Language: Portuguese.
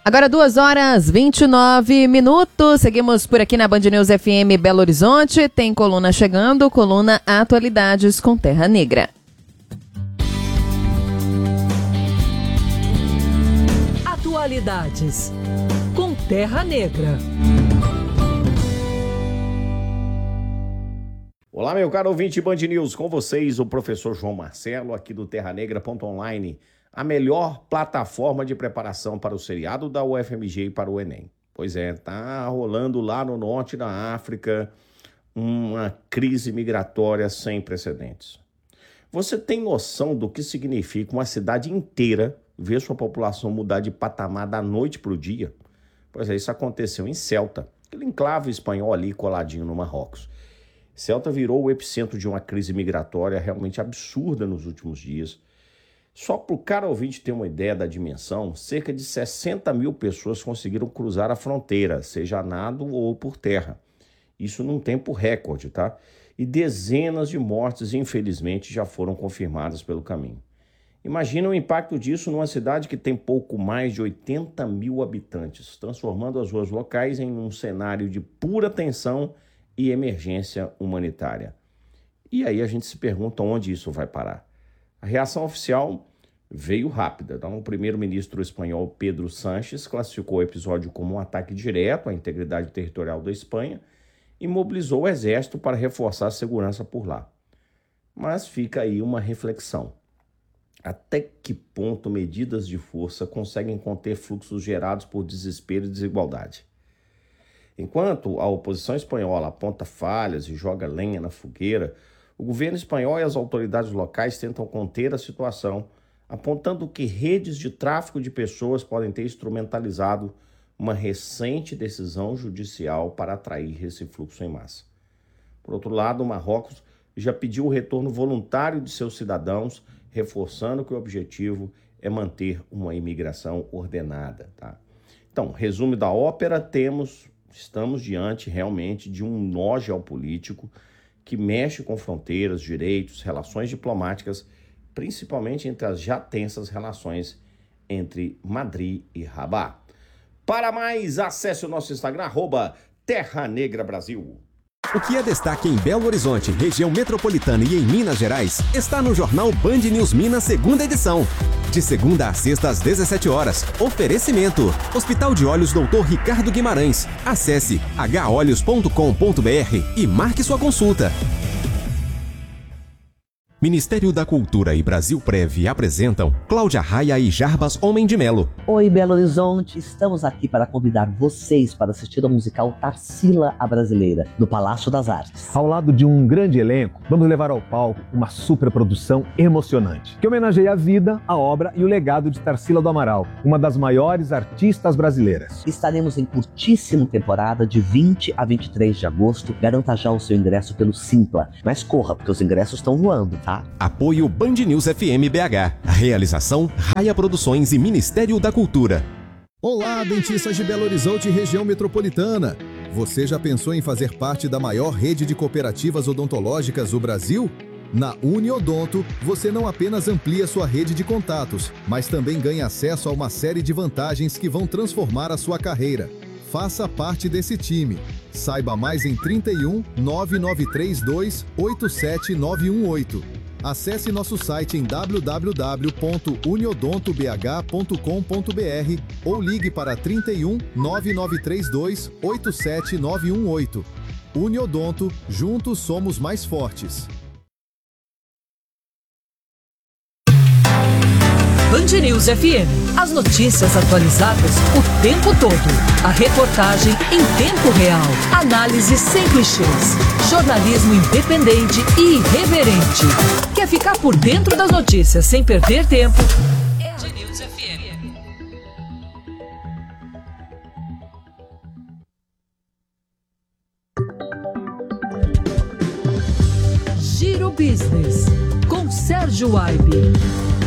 Agora 2h29. Seguimos por aqui na Band News FM Belo Horizonte. Tem coluna chegando, coluna Atualidades com Terra Negra. Atualidades com Terra Negra. Olá, meu caro ouvinte Band News, com vocês o professor João Marcelo, aqui do terranegra.online, a melhor plataforma de preparação para o seriado da UFMG e para o Enem. Pois é, tá rolando lá no norte da África uma crise migratória sem precedentes. Você tem noção do que significa uma cidade inteira ver sua população mudar de patamar da noite para o dia? Pois é, isso aconteceu em Ceuta, aquele enclave espanhol ali coladinho no Marrocos. Ceuta virou o epicentro de uma crise migratória realmente absurda nos últimos dias. Só para o cara ouvinte ter uma ideia da dimensão, cerca de 60 mil pessoas conseguiram cruzar a fronteira, seja a nado ou por terra. Isso num tempo recorde, tá? E dezenas de mortes, infelizmente, já foram confirmadas pelo caminho. Imagina o impacto disso numa cidade que tem pouco mais de 80 mil habitantes, transformando as ruas locais em um cenário de pura tensão e emergência humanitária. E aí a gente se pergunta onde isso vai parar. A reação oficial veio rápida. Então, o primeiro-ministro espanhol Pedro Sánchez classificou o episódio como um ataque direto à integridade territorial da Espanha e mobilizou o exército para reforçar a segurança por lá. Mas fica aí uma reflexão. Até que ponto medidas de força conseguem conter fluxos gerados por desespero e desigualdade? Enquanto a oposição espanhola aponta falhas e joga lenha na fogueira, o governo espanhol e as autoridades locais tentam conter a situação, apontando que redes de tráfico de pessoas podem ter instrumentalizado uma recente decisão judicial para atrair esse fluxo em massa. Por outro lado, o Marrocos já pediu o retorno voluntário de seus cidadãos, reforçando que o objetivo é manter uma imigração ordenada. Tá? Então, resumo da ópera, estamos diante realmente de um nó geopolítico que mexe com fronteiras, direitos, relações diplomáticas, principalmente entre as já tensas relações entre Madrid e Rabat. Para mais, acesse o nosso Instagram, @TerraNegraBrasil. O que é destaque em Belo Horizonte, região metropolitana e em Minas Gerais, está no jornal Band News Minas, segunda edição. De segunda a sexta às 17 horas. Oferecimento: Hospital de Olhos Dr. Ricardo Guimarães. Acesse holhos.com.br e marque sua consulta. Ministério da Cultura e Brasil Prev apresentam Cláudia Raia e Jarbas Homem de Melo. Oi, Belo Horizonte, estamos aqui para convidar vocês para assistir ao musical Tarsila a Brasileira, no Palácio das Artes. Ao lado de um grande elenco, vamos levar ao palco uma superprodução emocionante, que homenageia a vida, a obra e o legado de Tarsila do Amaral, uma das maiores artistas brasileiras. Estaremos em curtíssima temporada de 20 a 23 de agosto. Garanta já o seu ingresso pelo Simpla, mas corra, porque os ingressos estão voando, tá? Apoio Band News FM BH. A realização Raia Produções e Ministério da Cultura. Olá, dentistas de Belo Horizonte e região metropolitana. Você já pensou em fazer parte da maior rede de cooperativas odontológicas do Brasil? Na Uniodonto, você não apenas amplia sua rede de contatos, mas também ganha acesso a uma série de vantagens que vão transformar a sua carreira. Faça parte desse time. Saiba mais em 31 9932 87918. Acesse nosso site em www.uniodontobh.com.br ou ligue para 31 9932 87918. Uniodonto, juntos somos mais fortes. Band News FM. As notícias atualizadas o tempo todo. A reportagem em tempo real. Análise sem clichês. Jornalismo independente e irreverente. Quer ficar por dentro das notícias sem perder tempo? É a Band News FM. Giro Business com Sérgio Aibe.